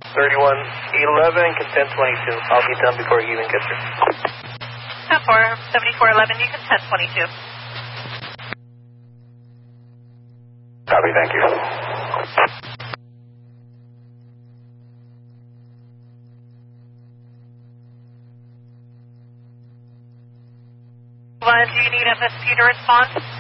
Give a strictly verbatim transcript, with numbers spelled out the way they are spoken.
thirty-one eleven, can ten twenty-two. I'll be done before you even get there. ten four, seventy-four eleven, you can ten twenty-two. Copy, thank you. One, do you need M S P to respond?